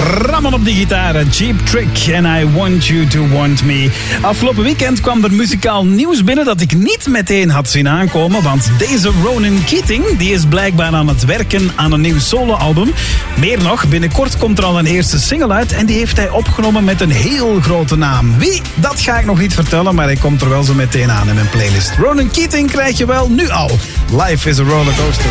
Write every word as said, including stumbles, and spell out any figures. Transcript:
Rammen op de gitaar, Cheap Trick en I Want You To Want Me. Afgelopen weekend kwam er muzikaal nieuws binnen dat ik niet meteen had zien aankomen, want deze Ronan Keating die is blijkbaar aan het werken aan een nieuw soloalbum. Meer nog, binnenkort komt er al een eerste single uit en die heeft hij opgenomen met een heel grote naam. Wie? Dat ga ik nog niet vertellen, maar hij komt er wel zo meteen aan in mijn playlist. Ronan Keating krijg je wel nu al. Life is a rollercoaster.